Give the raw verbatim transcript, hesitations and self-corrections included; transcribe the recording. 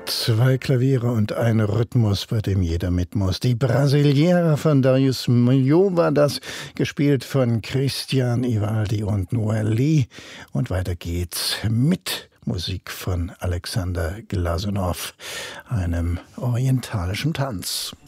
Zwei Klaviere und ein Rhythmus, bei dem jeder mit muss. Die Brasiliera von Darius Milhaud war das, gespielt von Christian Ivaldi und Noel Lee. Und weiter geht's mit Musik von Alexander Glasunow, einem orientalischen Tanz.